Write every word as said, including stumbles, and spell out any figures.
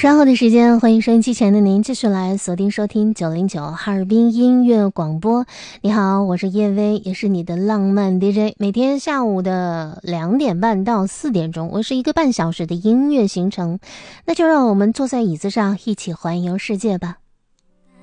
稍后的时间，欢迎收音机前的您继续来锁定收听九零九哈尔滨音乐广播。你好，我是叶薇，也是你的浪漫 D J。每天下午的两点半到四点钟，我是一个半小时的音乐行程。那就让我们坐在椅子上一起环游世界吧。